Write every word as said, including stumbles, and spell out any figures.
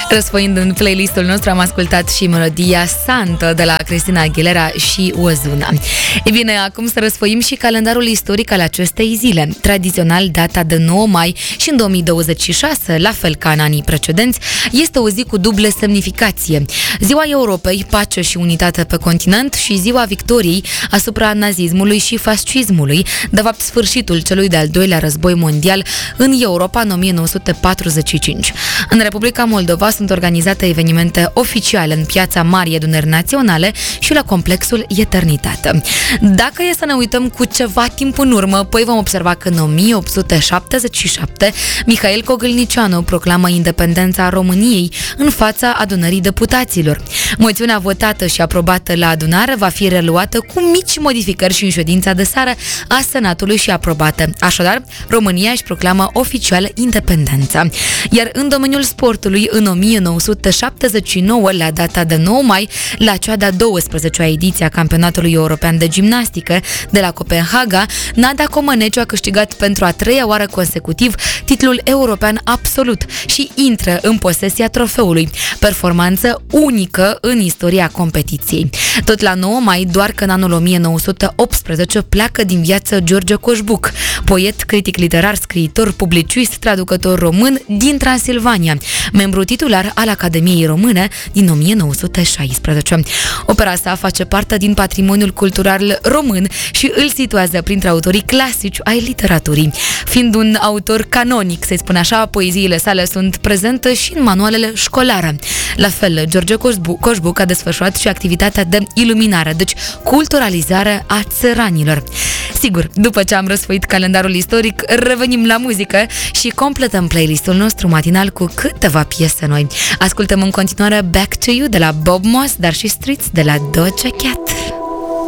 Răsfoind în playlistul nostru am ascultat și melodia Santa de la Cristina Aguilera și Ozuna. E bine, acum să răsfoim și calendarul istoric al acestei zile. Tradițional, data de nouă mai și în două mii douăzeci și șase, la fel ca în anii precedenți, este o zi cu dublă semnificație. Ziua Europei, pace și unitate pe continent și ziua victoriei asupra nazismului și fascismului, de fapt sfârșitul celui de-al doilea război mondial în Europa în o mie nouă sute patruzeci și cinci. În Republica Moldova sunt organizate evenimente oficiale în Piața Marii Adunări Naționale și la complexul Eternitate. Dacă e să ne uităm cu ceva timp în urmă, păi vom observa că în o mie opt sute șaptezeci și șapte Mihail Cogâlnicianu proclamă independența României în fața adunării deputaților. Moțiunea votată și aprobată la adunare va fi reluată cu mici modificări și în ședința de seară a Senatului și aprobată. Așadar, România își proclamă oficial independența. Iar în domeniul sportului, în o mie nouă sute șaptezeci și nouă, la data de nouă mai, la cea de-a douăsprezecea ediție a Campionatului European de Gimnastică de la Copenhaga, Nadia Comăneciu a câștigat pentru a treia oară consecutiv titlul european absolut și intră în posesia trofeului. Performanță unică în istoria competiției. Tot la nouă mai, doar că în anul o mie nouă sute optsprezece pleacă din viață George Coșbuc, poet, critic literar, scriitor, publicist, traducător român din Transilvania, membru titular al Academiei Române din o mie nouă sute șaisprezece. Opera sa face parte din patrimoniul cultural român și îl situează printre autorii clasici ai literaturii. Fiind un autor canonic, să-i spun așa, poeziile sale sunt prezente și în manualele școlare. La fel, George Coșbuc, Coșbuc a desfășurat și activitatea de iluminare, deci culturalizare a țăranilor. Sigur, după ce am răsfoit calendarul istoric, revenim la muzică și completăm playlistul nostru matinal cu câteva piese noi. Ascultăm în continuare Back to You de la Bob Moss, dar și Streets de la Doja Cat.